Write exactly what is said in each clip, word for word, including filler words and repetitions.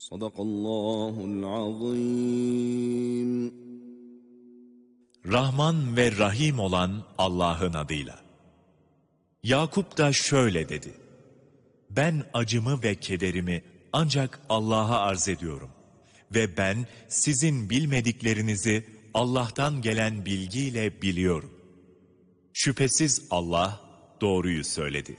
Sadakallahul azim. Rahman ve Rahim olan Allah'ın adıyla. Yakup da şöyle dedi: Ben acımı ve kederimi ancak Allah'a arz ediyorum ve ben sizin bilmediklerinizi Allah'tan gelen bilgiyle biliyorum. Şüphesiz Allah doğruyu söyledi.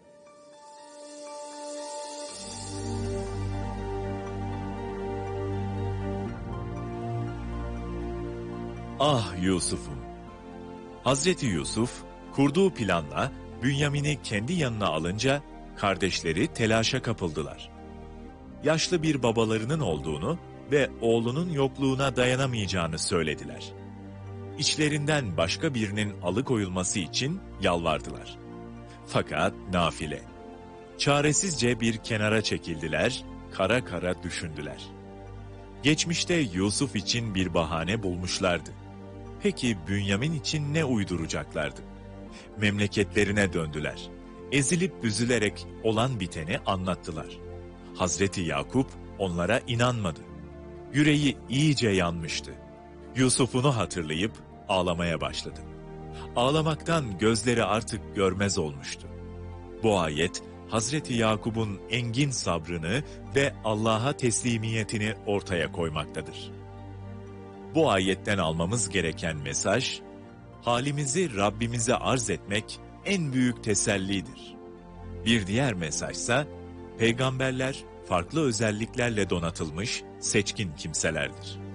Ah Yusuf'um! Hazreti Yusuf, kurduğu planla Bünyamin'i kendi yanına alınca, kardeşleri telaşa kapıldılar. Yaşlı bir babalarının olduğunu ve oğlunun yokluğuna dayanamayacağını söylediler. İçlerinden başka birinin alıkoyulması için yalvardılar. Fakat nafile. Çaresizce bir kenara çekildiler, kara kara düşündüler. Geçmişte Yusuf için bir bahane bulmuşlardı. Peki Bünyamin için ne uyduracaklardı? Memleketlerine döndüler. Ezilip büzülerek olan biteni anlattılar. Hazreti Yakup onlara inanmadı. Yüreği iyice yanmıştı. Yusuf'unu hatırlayıp ağlamaya başladı. Ağlamaktan gözleri artık görmez olmuştu. Bu ayet, Hazreti Yakup'un engin sabrını ve Allah'a teslimiyetini ortaya koymaktadır. Bu ayetten almamız gereken mesaj, halimizi Rabbimize arz etmek en büyük tesellidir. Bir diğer mesajsa, peygamberler farklı özelliklerle donatılmış seçkin kimselerdir.